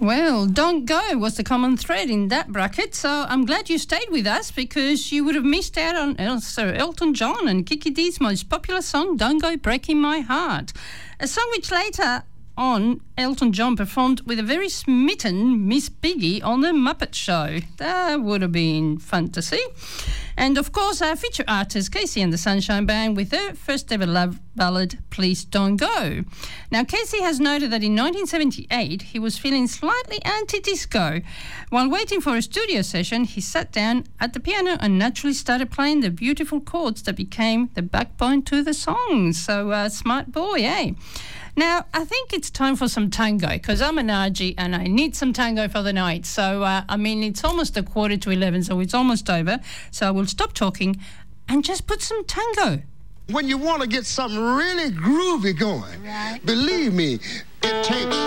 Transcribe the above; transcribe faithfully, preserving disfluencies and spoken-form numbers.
Well, Don't Go was the common thread in that bracket, so I'm glad you stayed with us because you would have missed out on El- Sir Elton John and Kiki D's most popular song, Don't Go Breaking My Heart, a song which later on Elton John performed with a very smitten Miss Piggy on The Muppet Show. That would have been fun to see. And of course our feature artist Casey and the Sunshine Band with their first ever love ballad, Please Don't Go. Now Casey has noted that in nineteen seventy-eight he was feeling slightly anti-disco. While waiting for a studio session, he sat down at the piano and naturally started playing the beautiful chords that became the backbone to the song. So uh, smart boy, eh? Now, I think it's time for some tango because I'm an Argy and I need some tango for the night. So, uh, I mean, it's almost a quarter to eleven, so it's almost over. So I will stop talking and just put some tango. When you want to get something really groovy going, right. Believe me, it takes...